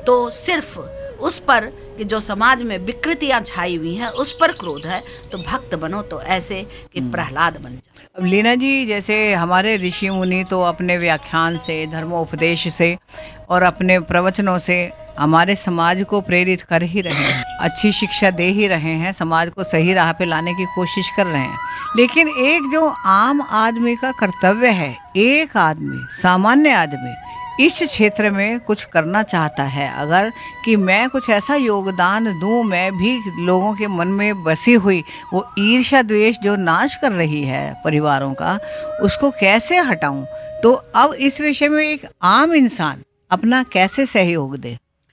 तो सिर्फ उस पर कि जो समाज में विकृतियां छाई हुई हैं उस पर क्रोध है, तो भक्त बनो तो ऐसे कि प्रहलाद बन जाओ। अब लीना जी, जैसे हमारे ऋषि मुनि तो अपने व्याख्यान से, धर्मोपदेश से और अपने प्रवचनों से हमारे समाज को प्रेरित कर ही रहे हैं, अच्छी शिक्षा दे ही रहे हैं, समाज को सही राह पे लाने की कोशिश कर रहे हैं। लेकिन एक जो आम आदमी का कर्तव्य है, एक आदमी, सामान्य आदमी इस क्षेत्र में कुछ करना चाहता है अगर, कि मैं कुछ ऐसा योगदान दूं, मैं भी लोगों के मन में बसी हुई वो ईर्ष्या द्वेष जो नाश कर रही है परिवारों का, उसको कैसे हटाऊं। तो अब इस विषय में एक आम इंसान अपना कैसे सहयोग दे?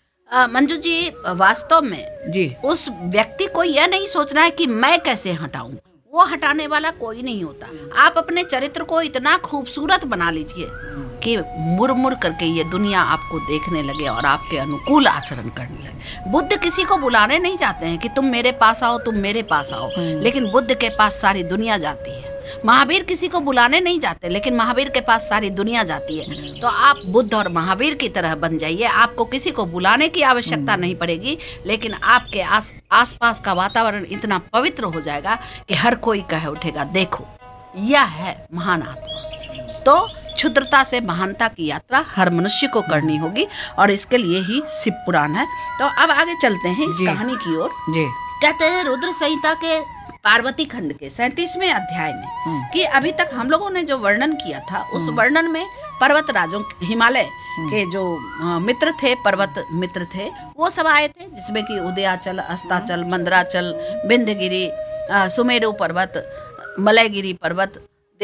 मंजू जी, वास्तव में जी, उस व्यक्ति को यह नहीं सोचना है कि मैं कैसे हटाऊं, वो हटाने वाला कोई नहीं होता। आप अपने चरित्र को इतना खूबसूरत बना लीजिए कि मुड़ मुड़ करके ये दुनिया आपको देखने लगे और आपके अनुकूल आचरण करने लगे। बुद्ध किसी को बुलाने नहीं जाते हैं कि तुम मेरे पास आओ, तुम मेरे पास आओ, लेकिन बुद्ध के पास सारी दुनिया जाती है। महावीर किसी को बुलाने नहीं जाते, लेकिन महावीर के पास सारी दुनिया जाती है। तो आप बुद्ध और महावीर की तरह बन जाइए, आपको किसी को बुलाने की आवश्यकता नहीं पड़ेगी, लेकिन आपके आसपास का वातावरण इतना पवित्र हो जाएगा कि हर कोई कह उठेगा, देखो यह है महान आत्मा। तो क्षुद्रता से महानता की यात्रा हर मनुष्य को करनी होगी, और इसके लिए ही शिव पुराण है। तो अब आगे चलते हैं इस कहानी की ओर। जी, कहते हैं रुद्र संहिता के पार्वती खंड के 37वें अध्याय में कि अभी तक हम लोगों ने जो वर्णन किया था, उस वर्णन में पर्वत राजों, हिमालय के जो मित्र थे, पर्वत मित्र थे, वो सब आए थे, जिसमें कि उदयाचल, अस्ताचल, मंदराचल, विंध्यगिरि, सुमेरु पर्वत, मलयगिरी पर्वत,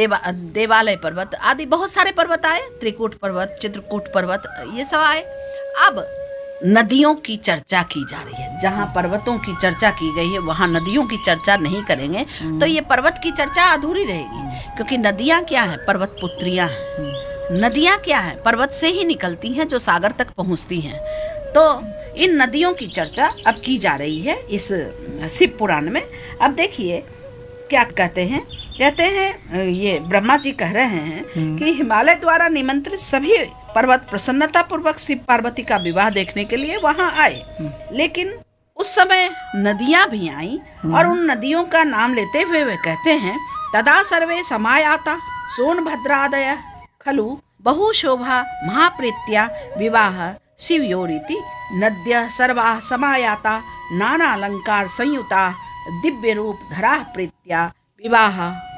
देवालय पर्वत आदि बहुत सारे पर्वत आए, त्रिकूट पर्वत, चित्रकूट पर्वत, ये सब आए। अब नदियों की चर्चा की जा रही है। जहाँ पर्वतों की चर्चा की गई है वहाँ नदियों की चर्चा नहीं करेंगे तो ये पर्वत की चर्चा अधूरी रहेगी, क्योंकि नदियाँ क्या है? पर्वत पुत्रियाँ हैं। नदियाँ क्या है? पर्वत से ही निकलती हैं, जो सागर तक पहुँचती हैं। तो इन नदियों की चर्चा अब की जा रही है इस शिव पुराण में। अब देखिए क्या कहते हैं। कहते हैं ये ब्रह्मा जी कह रहे हैं कि हिमालय द्वारा निमंत्रित सभी पर्वत प्रसन्नता पूर्वक शिव पार्वती का विवाह देखने के लिए वहां आए, लेकिन उस समय नदियां भी आईं और उन नदियों का नाम लेते हुए वे कहते हैं, तदा सर्वे समायाता सोनभद्रादय खलु बहु शोभा महाप्रीत्या विवाह शिवयोरिति नद्य सर्वा समायाता नाना अलंकार संयुता दिव्य रूप धरा प्रीत्या विवाह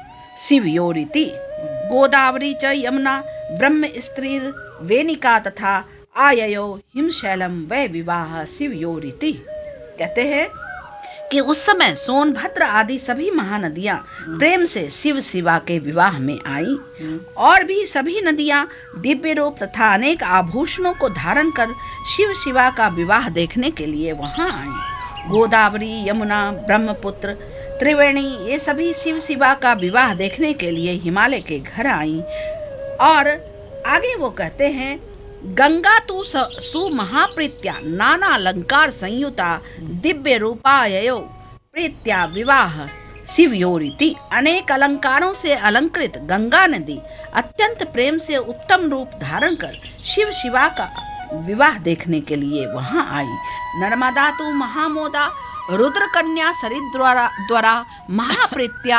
शिवयोरिति गोदावरी च यमुना ब्रह्म स्त्री वेनिका तथा आययो हिमशैलम वै विवाह शिवयोरिति। कहते हैं कि उस समय सोनभद्र आदि सभी महानदियां प्रेम से शिव शिवा के विवाह में आई, और भी सभी नदियां दिव्य रूप तथा अनेक आभूषणों को धारण कर शिव शिवा का विवाह देखने के लिए वहां आई। गोदावरी, यमुना, ब्रह्मपुत्र, त्रिवेणी ये सभी शिव शिवा का विवाह देखने के लिए हिमालय के घर आई। और आगे वो कहते हैं, गंगा तु सु महाप्रीत्या नाना अलंकार संयुता दिव्य रूपाययो प्रीत्या विवाह शिवयोरिति। अनेक अलंकारों से अलंकृत गंगा नदी अत्यंत प्रेम से उत्तम रूप धारण कर शिव शिवा का विवाह देखने के लिए वहां आई। नर्मदा तु महामोदा रुद्र कन्या सरित द्वारा महाप्रीत्या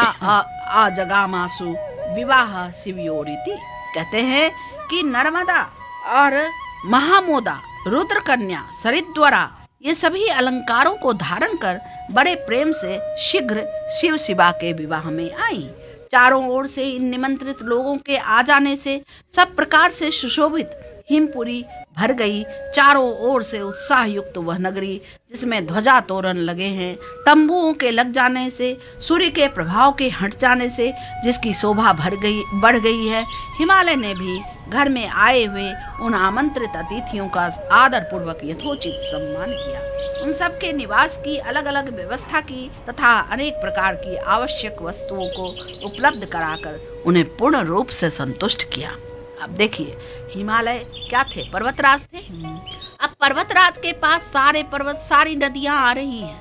आजगामासु विवाह शिवयोरिति। कहते हैं कि नर्मदा और महामोदा, रुद्र कन्या, सरित द्वारा ये सभी अलंकारों को धारण कर बड़े प्रेम से शीघ्र शिव शिवा के विवाह में आई। चारों ओर से इन निमंत्रित लोगों के आ जाने से सब प्रकार से सुशोभित हिमपुरी भर गई। चारों ओर से उत्साह युक्त वह नगरी, जिसमें ध्वजा तोरण लगे हैं, तंबुओं के लग जाने से, सूर्य के प्रभाव के हट जाने से जिसकी शोभा बढ़ गई है। हिमालय ने भी घर में आए हुए उन आमंत्रित अतिथियों का आदर पूर्वक यथोचित सम्मान किया। उन सब के निवास की अलग अलग व्यवस्था की तथा अनेक प्रकार की आवश्यक वस्तुओं को उपलब्ध कराकर उन्हें पूर्ण रूप से संतुष्ट किया। अब देखिए, हिमालय क्या थे? पर्वतराज थे। अब पर्वतराज के पास सारे पर्वत, सारी नदियां आ रही हैं।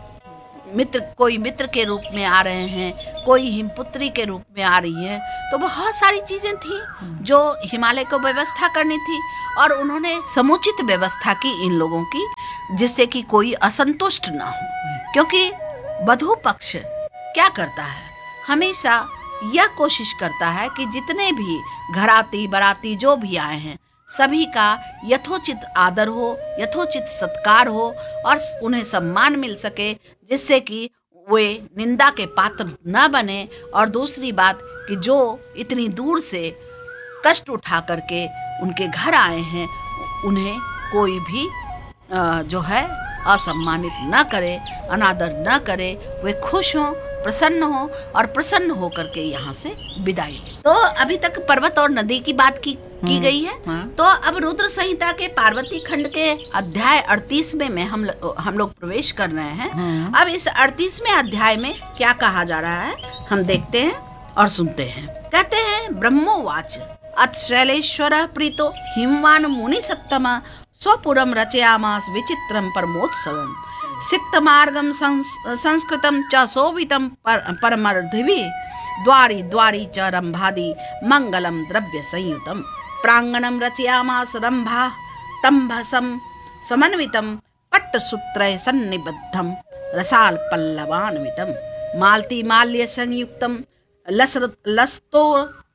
कोई मित्र के रूप में आ रहे हैं, कोई हिमपुत्री के रूप में आ रही है। तो बहुत सारी चीजें थी जो हिमालय को व्यवस्था करनी थी, और उन्होंने समुचित व्यवस्था की इन लोगों की। जिससे कि कोई असंतुष्ट ना हो। क्योंकि वधू पक्ष क्या करता है, हमेशा यह कोशिश करता है कि जितने भी घराती बाराती जो भी आए हैं सभी का यथोचित आदर हो, यथोचित सत्कार हो और उन्हें सम्मान मिल सके, जिससे कि वे निंदा के पात्र न बने। और दूसरी बात कि जो इतनी दूर से कष्ट उठा करके उनके घर आए हैं उन्हें कोई भी जो है असम्मानित न करे, अनादर न करे, वे खुश हों, प्रसन्न हो और प्रसन्न हो करके यहाँ से विदाई लें। तो अभी तक पर्वत और नदी की बात की गई है। तो अब रुद्र संहिता के पार्वती खंड के अध्याय 38 में हम लोग प्रवेश कर रहे हैं। अब इस 38वें अध्याय में क्या कहा जा रहा है हम देखते हैं और सुनते हैं। कहते हैं, ब्रह्मोवाच अत्शैलेश्वर प्रीतो हिमवान मुनि सत्तम स्वपुरम रचयामास विचित्रम परमोत्सवम सिक्तमार्गम संस्कृतम च शोभितम परमर्धिभि द्वारी द्वारी च रंभादि मंगलम द्रव्य संयुतम प्रांगणम रचयामास रंभा तंभसम समन्वितम पट्टसूत्रय सन्निबद्धम रसाल पल्लवान्वितम मालती माल्य संयुक्तम लस्तो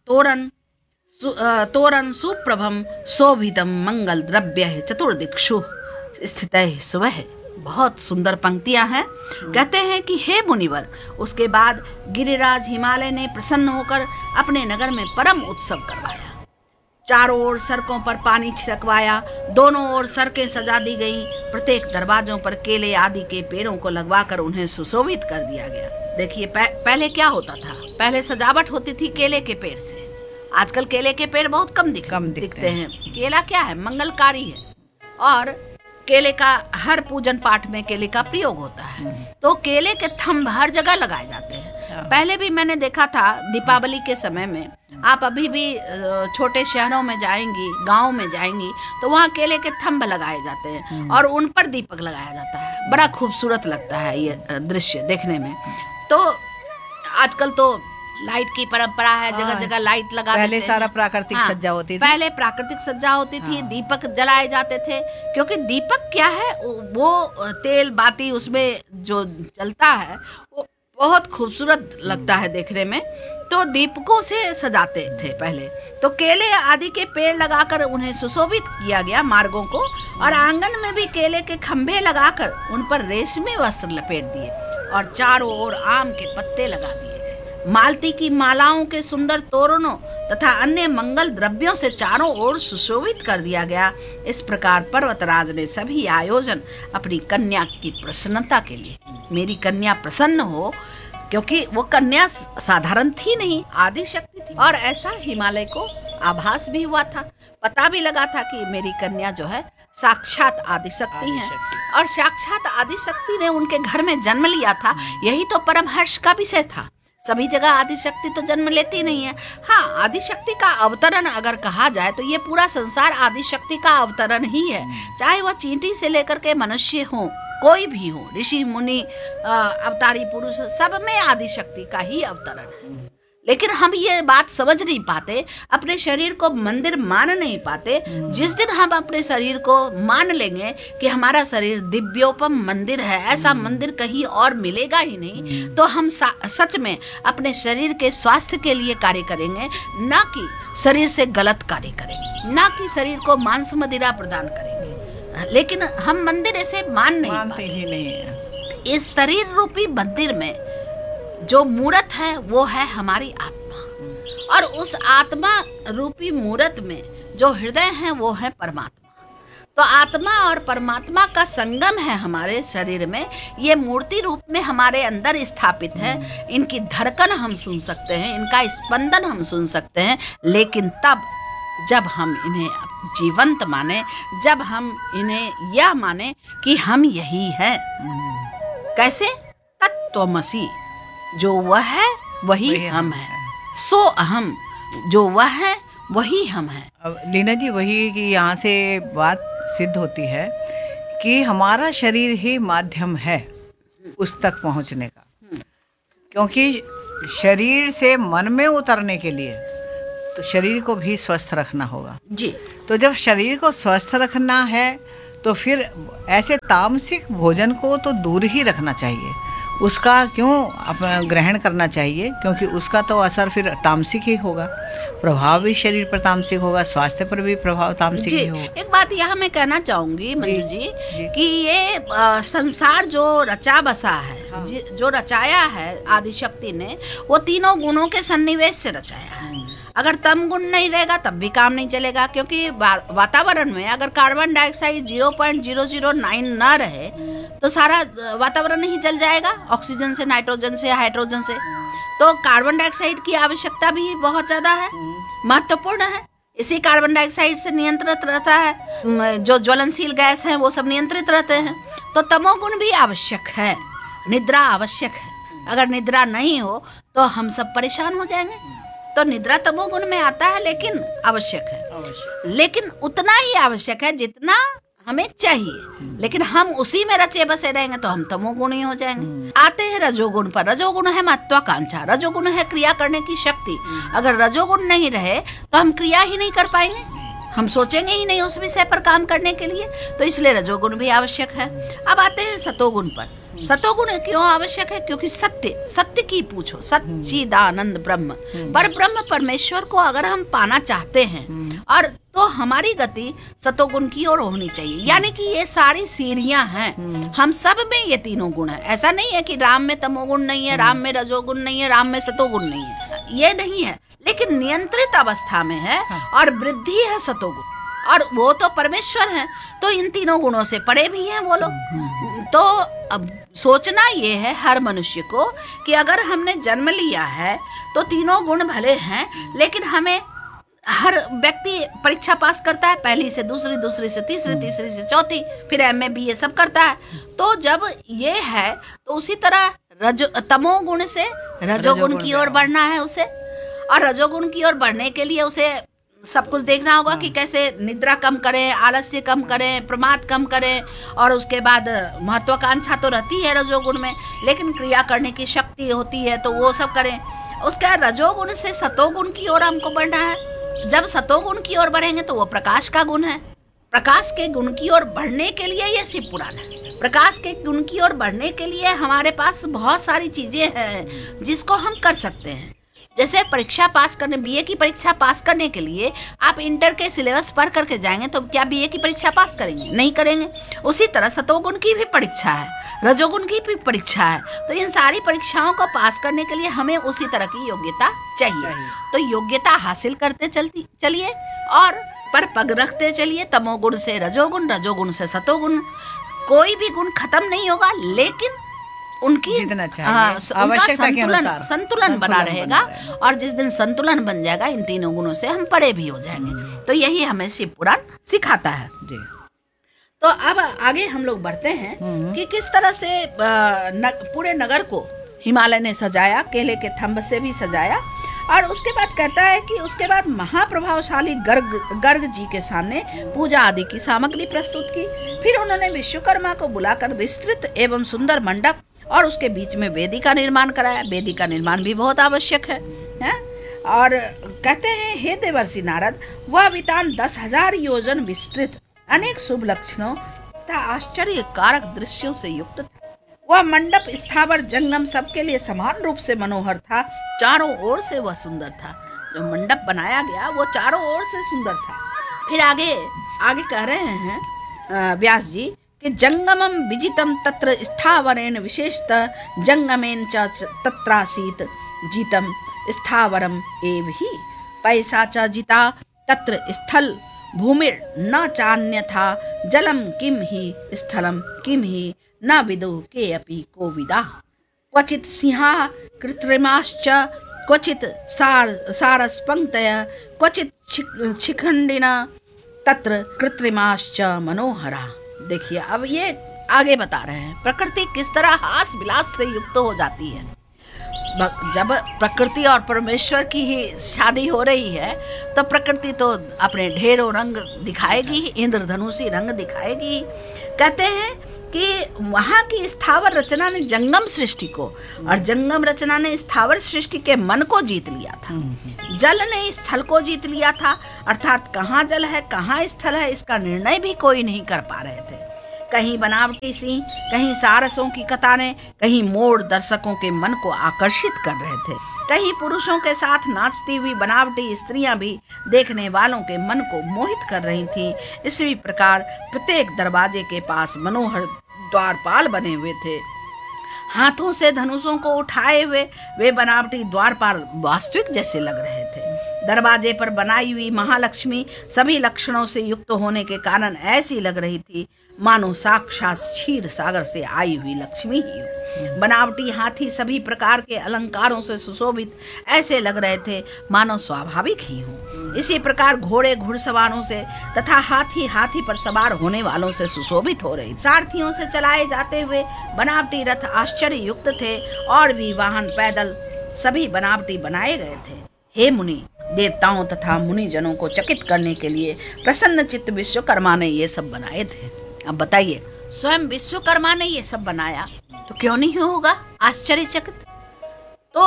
तोरण सुप्रभम शोभितम मंगल द्रव्य चतुर्दिक्षु स्थित सुबह। बहुत सुंदर पंक्तियां हैं। कहते हैं कि हे मुनिवर, उसके बाद गिरिराज हिमालय ने प्रसन्न होकर अपने नगर में परम उत्सव करवाया। चारों ओर सड़कों पर पानी छिड़कवाया, दोनों ओर सड़कें सजा दी गई, प्रत्येक दरवाजों पर केले आदि के पेड़ों को लगवाकर उन्हें सुशोभित कर दिया गया। देखिए पहले क्या होता था, पहले सजावट होती थी केले के पेड़ से। आजकल केले के पेड़ बहुत कम दिखते हैं। केला क्या है, मंगलकारी है और केले का हर पूजन पाठ में केले का प्रयोग होता है। तो केले के थंब हर जगह लगाए जाते हैं। पहले भी मैंने देखा था दीपावली के समय में, आप अभी भी छोटे शहरों में जाएंगी, गांव में जाएंगी तो वहाँ केले के थंब लगाए जाते हैं और उन पर दीपक लगाया जाता है। बड़ा खूबसूरत लगता है ये दृश्य देखने में। तो आजकल तो लाइट की परंपरा है, जगह जगह लाइट लगा देते हैं। पहले सारा प्राकृतिक सज्जा होती थी। पहले प्राकृतिक सज्जा होती थी, दीपक जलाए जाते थे। क्योंकि दीपक क्या है, वो तेल बाती उसमें जो जलता है वो बहुत खूबसूरत लगता है देखने में। तो दीपकों से सजाते थे पहले। तो केले आदि के पेड़ लगाकर उन्हें सुशोभित किया गया मार्गों को, और आंगन में भी केले के खंभे लगाकर उन पर रेशमी वस्त्र लपेट दिए और चारों ओर आम के पत्ते लगा दिए। मालती की मालाओं के सुंदर तोरणों तथा अन्य मंगल द्रव्यों से चारों ओर सुशोभित कर दिया गया। इस प्रकार पर्वतराज ने सभी आयोजन अपनी कन्या की प्रसन्नता के लिए, मेरी कन्या प्रसन्न हो, क्योंकि वो कन्या साधारण थी नहीं, आदि शक्ति थी। और ऐसा हिमालय को आभास भी हुआ था, पता भी लगा था कि मेरी कन्या जो है साक्षात आदि शक्ति है। और साक्षात आदि शक्ति ने उनके घर में जन्म लिया था। यही तो परम हर्ष का विषय था। सभी जगह आदि शक्ति तो जन्म लेती नहीं है। हाँ, आदि शक्ति का अवतरण अगर कहा जाए तो ये पूरा संसार आदि शक्ति का अवतरण ही है। चाहे वह चींटी से लेकर के मनुष्य हो, कोई भी हो, ऋषि मुनि अवतारी पुरुष, सब में आदि शक्ति का ही अवतरण है। लेकिन हम ये बात समझ नहीं पाते, अपने शरीर को मंदिर मान नहीं पाते। जिस दिन हम अपने शरीर को मान लेंगे कि हमारा शरीर दिव्योपम मंदिर है, ऐसा मंदिर कहीं और मिलेगा ही नहीं, तो हम सच में अपने शरीर के स्वास्थ्य के लिए कार्य करेंगे, ना कि शरीर से गलत कार्य करेंगे, ना कि शरीर को मांस मदिरा प्रदान करेंगे। लेकिन हम मंदिर ऐसे मानते ही नहीं है। इस शरीर रूपी मंदिर में जो मूर्त है वो है हमारी आत्मा, और उस आत्मा रूपी मूर्त में जो हृदय है वो है परमात्मा। तो आत्मा और परमात्मा का संगम है हमारे शरीर में। ये मूर्ति रूप में हमारे अंदर स्थापित है। इनकी धड़कन हम सुन सकते हैं, इनका स्पंदन हम सुन सकते हैं, लेकिन तब जब हम इन्हें जीवंत माने, जब हम इन्हें यह माने कि हम यही हैं। कैसे? तत्त्वमसि, जो वह है वही हम है, सो अहम, जो वह है वही हम है। अब लीना जी, वही कि यहाँ से बात सिद्ध होती है कि हमारा शरीर ही माध्यम है उस तक पहुँचने का। क्योंकि शरीर से मन में उतरने के लिए तो शरीर को भी स्वस्थ रखना होगा जी। तो जब शरीर को स्वस्थ रखना है तो फिर ऐसे तामसिक भोजन को तो दूर ही रखना चाहिए, उसका क्यों अपना ग्रहण करना चाहिए, क्योंकि उसका तो असर फिर तामसिक ही होगा, प्रभाव भी शरीर पर तामसिक होगा, स्वास्थ्य पर भी प्रभाव तामसिक जी। ही होगा। एक बात यहाँ मैं कहना चाहूंगी मंजू जी कि ये संसार जो रचा बसा है, हाँ। जो रचाया है आदिशक्ति ने, वो तीनों गुणों के सन्निवेश से रचाया है। अगर तम गुण नहीं रहेगा तब भी काम नहीं चलेगा, क्योंकि वातावरण में अगर कार्बन डाइऑक्साइड 0.009 ना रहे तो सारा वातावरण ही जल जाएगा, ऑक्सीजन से, नाइट्रोजन से, हाइड्रोजन से। तो कार्बन डाइऑक्साइड की आवश्यकता भी बहुत ज्यादा है, महत्वपूर्ण है। इसी कार्बन डाइऑक्साइड से नियंत्रित रहता है, जो ज्वलनशील गैस है वो सब नियंत्रित रहते हैं। तो तमोगुण भी आवश्यक है, निद्रा आवश्यक है। अगर निद्रा नहीं हो तो हम सब परेशान हो जाएंगे। तो निद्रा तमोगुण में आता है, लेकिन आवश्यक है, लेकिन उतना ही आवश्यक है जितना हमें चाहिए। लेकिन हम उसी में रचे बसे रहेंगे तो हम तमोगुण ही हो जाएंगे। आते हैं रजोगुण पर। रजोगुण है महत्वाकांक्षा, रजोगुण है क्रिया करने की शक्ति। अगर रजोगुण नहीं रहे तो हम क्रिया ही नहीं कर पाएंगे, हम सोचेंगे ही नहीं उस विषय पर काम करने के लिए। तो इसलिए रजोगुण भी आवश्यक है। अब आते हैं सतोगुण पर। सतोगुण क्यों आवश्यक है? क्योंकि सत्य की पूछो, सच्चिदानंद ब्रह्म, पर ब्रह्म परमेश्वर को अगर हम पाना चाहते हैं और तो हमारी गति सतोगुण की ओर होनी चाहिए। यानी कि ये सारी सीढ़ियां हैं, हम सब में ये तीनों गुण है। ऐसा नहीं है कि राम में तमोगुण नहीं है, राम में रजोगुण नहीं है, राम में सतोगुण नहीं है, ये नहीं है। लेकिन नियंत्रित अवस्था में है और वृद्धि है सतोगुण, और वो तो परमेश्वर हैं, तो इन तीनों गुणों से परे भी हैं वो लोग। तो अब सोचना ये है हर मनुष्य को कि अगर हमने जन्म लिया है तो तीनों गुण भले हैं, लेकिन हमें हर व्यक्ति परीक्षा पास करता है, पहली से दूसरी, दूसरी से तीसरी, तीसरी से चौथी, फिर एमए बीए सब करता है। तो जब ये है तो उसी तरह तमोगुण से रजोगुण की ओर बढ़ना है उसे, और रजोगुण की ओर बढ़ने के लिए उसे सब कुछ देखना होगा कि कैसे निद्रा कम करें, आलस्य कम करें, प्रमाद कम करें, और उसके बाद महत्वाकांक्षा तो रहती है रजोगुण में, लेकिन क्रिया करने की शक्ति होती है तो वो सब करें। उसका रजोगुण से सतोगुण की ओर हमको बढ़ना है। जब सतोगुण की ओर बढ़ेंगे तो वो प्रकाश का गुण है। प्रकाश के गुण की ओर बढ़ने के लिए ये शिव पुराण है। प्रकाश के गुण की ओर बढ़ने के लिए हमारे पास बहुत सारी चीजें हैं जिसको हम कर सकते हैं। जैसे परीक्षा पास करने, बीए की परीक्षा पास करने के लिए आप इंटर के सिलेबस पढ़ करके जाएंगे तो क्या बीए की परीक्षा पास करेंगे? नहीं करेंगे। उसी तरह सतोगुण की भी परीक्षा है, रजोगुण की भी परीक्षा है। तो इन सारी परीक्षाओं को पास करने के लिए हमें उसी तरह की योग्यता चाहिए। तो योग्यता हासिल करते चलिए और पर पग रखते चलिए। तमोगुण से रजोगुण, रजोगुण से सतोगुण, कोई भी गुण खत्म नहीं होगा, लेकिन उनकी जितना चाहिए आवश्यकता के अनुसार संतुलन बना रहेगा। और जिस दिन संतुलन बन जाएगा इन तीनों गुणों से हम परे भी हो जाएंगे। तो यही हमें शिव पुराण सिखाता है जी। तो अब आगे हम लोग बढ़ते हैं कि किस तरह से पूरे नगर को हिमालय ने सजाया, केले के थंब से भी सजाया। और उसके बाद कहता है कि उसके बाद महाप्रभावशाली गर्ग जी के सामने पूजा आदि की सामग्री प्रस्तुत की। फिर उन्होंने विश्वकर्मा को बुलाकर विस्तृत एवं सुंदर मंडप और उसके बीच में वेदी का निर्माण कराया। वेदी का निर्माण भी बहुत आवश्यक है? और कहते हैं, हे देवर्षि नारद, वह वितान 10,000 योजन विस्तृत, अनेक शुभ लक्षणों तथा आश्चर्य कारक दृश्यों से युक्त था। वह मंडप स्थावर जंगम सबके लिए समान रूप से मनोहर था। चारों ओर से वह सुंदर था। जो मंडप बनाया गया वो चारों ओर से सुंदर था। फिर आगे कह रहे हैं व्यास जी कि जंगमम विजितम तत्र स्थावरेण विशेषतः जंगमेन च तत्रासीत जितम स्थावरम एव ही पैसा च जिता तत्र स्थल भूमिर न चान्यथा जलम किम ही स्थलम किम ही न विदु के अपि कोविदा क्वचित सिंहा कृत्रिमाश्च क्वचित सारस्पंक्तय क्वचित शिखंडिना तत्र कृत्रिमाश्च मनोहरा। देखिए अब ये आगे बता रहे हैं प्रकृति किस तरह हास विलास से युक्त हो जाती है। जब प्रकृति और परमेश्वर की ही शादी हो रही है तो प्रकृति तो अपने ढेरों रंग दिखाएगी, इंद्रधनुषी रंग दिखाएगी। कहते हैं कि वहाँ की स्थावर रचना ने जंगम सृष्टि को और जंगम रचना ने स्थावर सृष्टि के मन को जीत लिया था। जल ने स्थल को जीत लिया था, अर्थात कहाँ जल है कहाँ स्थल है इसका निर्णय भी कोई नहीं कर पा रहे थे। कहीं बनावटी सी, कहीं सारसों की कतारें, कहीं मोड़ दर्शकों के मन को आकर्षित कर रहे थे। कहीं पुरुषों के साथ नाचती हुई बनावटी स्त्रियां भी देखने वालों के मन को मोहित कर रही थीं। इसी प्रकार प्रत्येक दरवाजे के पास मनोहर द्वारपाल बने हुए थे। हाथों से धनुषों को उठाए हुए वे बनावटी द्वारपाल वास्तविक जैसे लग रहे थे। दरवाजे पर बनाई हुई महालक्ष्मी सभी लक्षणों से युक्त होने के कारण ऐसी लग रही थी मानो साक्षात क्षीर सागर से आई हुई लक्ष्मी ही हो। बनावटी हाथी सभी प्रकार के अलंकारों से सुशोभित ऐसे लग रहे थे मानो स्वाभाविक ही हो। इसी प्रकार घोड़े घुड़सवारों से तथा हाथी हाथी पर सवार होने वालों से सुशोभित हो रही। सारथियों से चलाए जाते हुए बनावटी रथ आश्चर्य युक्त थे और भी वाहन पैदल सभी बनावटी बनाए गए थे। हे मुनि, देवताओं तथा मुनि जनों को चकित करने के लिए प्रसन्न चित्त विश्वकर्मा ने ये सब बनाए थे। अब बताइए, स्वयं विश्वकर्मा ने ये सब बनाया तो क्यों नहीं होगा आश्चर्यचकित। तो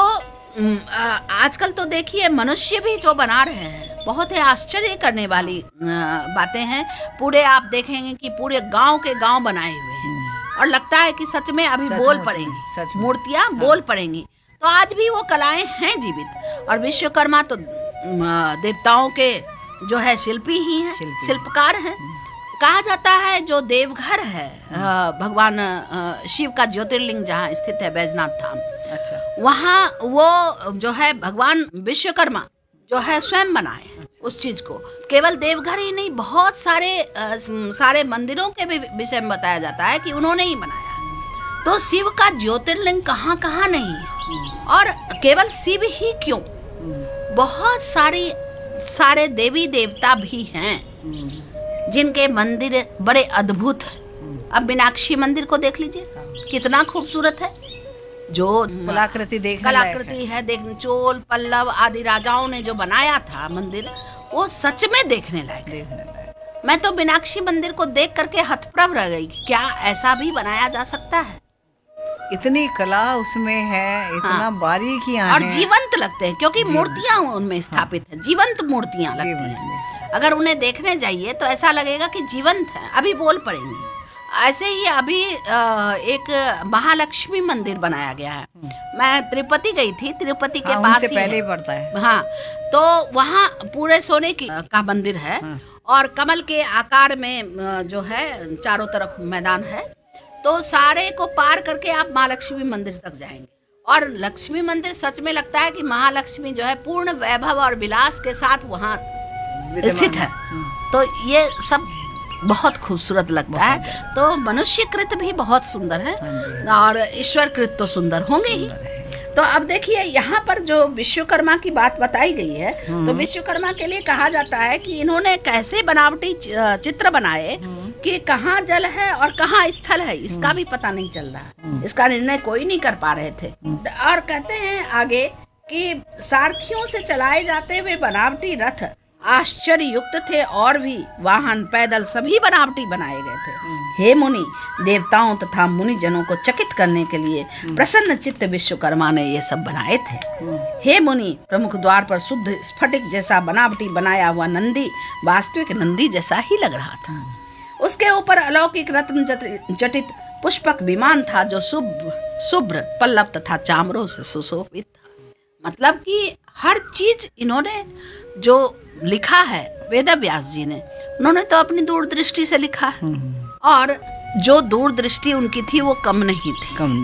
आजकल तो देखिए मनुष्य भी जो बना रहे हैं बहुत ही आश्चर्य करने वाली बातें हैं। पूरे आप देखेंगे कि पूरे गांव के गांव बनाए हुए हैं और लगता है कि सच में अभी बोल पड़ेंगी, मूर्तियां बोल पड़ेंगी। तो आज भी वो कलाएं हैं जीवित। और विश्वकर्मा तो देवताओं के जो है शिल्पी ही हैं, शिल्पकार हैं। कहा जाता है जो देवघर है भगवान शिव का ज्योतिर्लिंग जहाँ स्थित है बैजनाथ धाम, अच्छा, वहाँ वो जो है भगवान विश्वकर्मा जो है स्वयं बनाए उस चीज को। केवल देवघर ही नहीं, बहुत सारे मंदिरों के भी विषय में बताया जाता है कि उन्होंने ही बनाया। तो शिव का ज्योतिर्लिंग कहाँ कहाँ नहीं है। और केवल शिव ही क्यों, बहुत सारे देवी देवता भी हैं जिनके मंदिर बड़े अद्भुत हैं। अब मीनाक्षी मंदिर को देख लीजिए, कितना खूबसूरत है। जो कलाकृति है देखने, चोल पल्लव आदि राजाओं ने जो बनाया था मंदिर, वो सच में देखने लायक। मैं तो मीनाक्षी मंदिर को देख करके हतप्रभ रह गई कि क्या ऐसा भी बनाया जा सकता है। इतनी कला उसमें है, इतना बारीकियां और हैं। जीवंत लगते हैं क्योंकि मूर्तियां उनमें स्थापित हैं, जीवंत मूर्तियां लगती हैं। अगर उन्हें देखने जाइए तो ऐसा लगेगा कि जीवंत है, अभी बोल पड़ेंगी। ऐसे ही अभी एक महालक्ष्मी मंदिर बनाया गया है। मैं तिरुपति गई थी, तिरुपति के पास ही पहले ही पड़ता है। हाँ, तो वहाँ पूरे सोने का मंदिर है और कमल के आकार में जो है चारों तरफ मैदान है। तो सारे को पार करके आप महालक्ष्मी मंदिर तक जाएंगे। और लक्ष्मी मंदिर सच में लगता है कि महालक्ष्मी जो है पूर्ण वैभव और विलास के साथ वहाँ स्थित है। तो ये सब बहुत खूबसूरत लगता है। तो मनुष्यकृत भी बहुत सुंदर है और ईश्वरकृत तो सुंदर होंगे ही। तो अब देखिए यहाँ पर जो विश्वकर्मा की बात बताई गई है, तो विश्वकर्मा के लिए कहा जाता है कि इन्होंने कैसे बनावटी चित्र बनाए कि कहाँ जल है और कहाँ स्थल है, इसका भी पता नहीं चल रहा। इसका निर्णय कोई नहीं कर पा रहे थे। और कहते हैं आगे कि सारथियों से चलाए जाते हुए बनावटी रथ आश्चर्य युक्त थे और भी वाहन पैदल सभी बनावटी बनाए गए थे। हे मुनि, देवताओं तथा मुनि जनों को चकित करने के लिए प्रसन्न चित्त विश्वकर्मा ने ये सब बनाए थे। हे मुनि, प्रमुख द्वार पर शुद्ध स्फटिक जैसा बनावटी बनाया हुआ नंदी वास्तविक नंदी जैसा ही लग रहा था। उसके ऊपर अलौकिक रत्न जटित पुष्पक विमान था जो शुभ्र पल्लव तथा चामरों से सुशोभित था। मतलब कि हर चीज इन्होंने जो लिखा है वेद व्यास जी ने, उन्होंने तो अपनी दूरदृष्टि से लिखा है। और जो दूरदृष्टि उनकी थी वो कम नहीं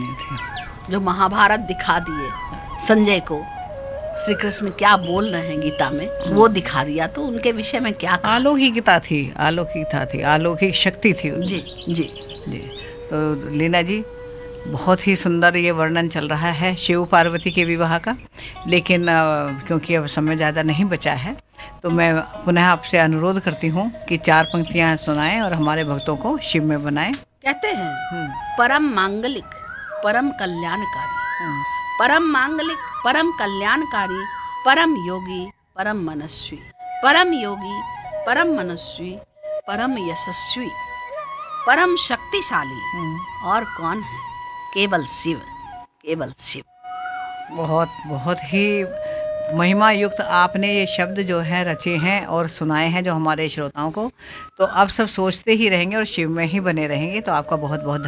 थी। जो महाभारत दिखा दिए संजय को, श्री कृष्ण क्या बोल रहे हैं गीता में वो दिखा दिया, तो उनके विषय में क्या अलौकिकता थी, अलौकिक शक्ति थी। जी जी जी। तो लीना जी, बहुत ही सुंदर ये वर्णन चल रहा है शिव पार्वती के विवाह का। लेकिन क्योंकि अब समय ज़्यादा नहीं बचा है, तो मैं पुनः आपसे अनुरोध करती हूँ कि 4 पंक्तियाँ सुनाएं और हमारे भक्तों को शिव में बनाएं। कहते हैं परम मांगलिक परम कल्याणकारी, परम मांगलिक परम कल्याणकारी, परम योगी परम मनस्वी, परम योगी परम मनस्वी, परम यशस्वी, परम शक्तिशाली और कौन है? केवल शिव, केवल शिव। बहुत बहुत ही महिमा युक्त आपने ये शब्द जो है रचे हैं और सुनाए हैं जो हमारे श्रोताओं को, तो आप सब सोचते ही रहेंगे और शिव में ही बने रहेंगे। तो आपका बहुत बहुत